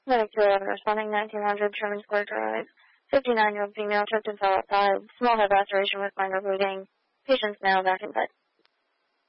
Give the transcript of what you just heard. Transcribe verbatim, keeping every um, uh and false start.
Medic two eleven responding, nineteen hundred Sherman Square Drive. fifty-nine-year-old female tripped and fell outside. Small head laceration with minor bleeding. Patient's now back in bed.